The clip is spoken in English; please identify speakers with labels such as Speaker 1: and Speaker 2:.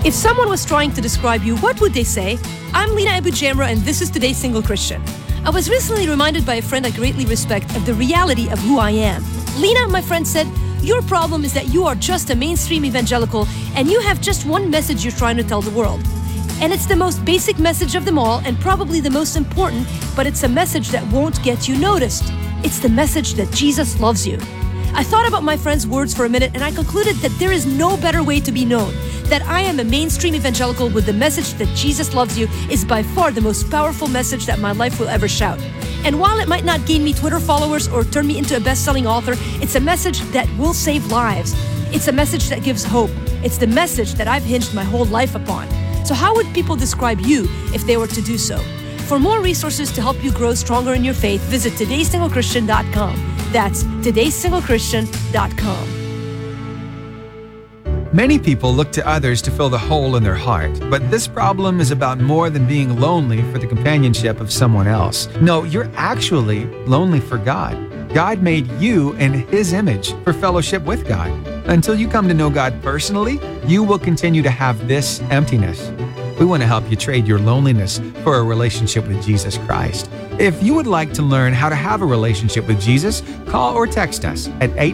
Speaker 1: If someone was trying to describe you, what would they say? I'm Lina Abu Jamra, and this is Today's Single Christian. I was recently reminded by a friend I greatly respect of the reality of who I am. Lina, my friend, said, your problem is that you are just a mainstream evangelical and you have just one message you're trying to tell the world. And it's the most basic message of them all and probably the most important, but it's a message that won't get you noticed. It's the message that Jesus loves you. I thought about my friend's words for a minute and I concluded that there is no better way to be known. That I am a mainstream evangelical with the message that Jesus loves you is by far the most powerful message that my life will ever shout. And while it might not gain me Twitter followers or turn me into a best-selling author, it's a message that will save lives. It's a message that gives hope. It's the message that I've hinged my whole life upon. So how would people describe you if they were to do so? For more resources to help you grow stronger in your faith, visit todaysinglechristian.com. That's todaysinglechristian.com.
Speaker 2: Many people look to others to fill the hole in their heart, but this problem is about more than being lonely for the companionship of someone else. No, you're actually lonely for God. God made you in His image for fellowship with God. Until you come to know God personally, you will continue to have this emptiness. We want to help you trade your loneliness for a relationship with Jesus Christ. If you would like to learn how to have a relationship with Jesus, call or text us at